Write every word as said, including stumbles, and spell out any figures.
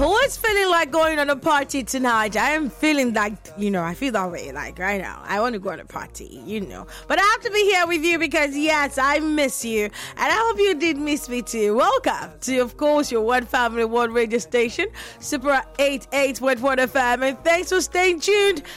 who is feeling like going on a party tonight? I am feeling like, you know, I feel that way, like right now. I want to go on a party, you know. But I have to be here with you because, yes, I miss you. And I hope you did miss me too. Welcome to, of course, your One Family, One Radio station, Super eighty-eight point one F M. And thanks for staying tuned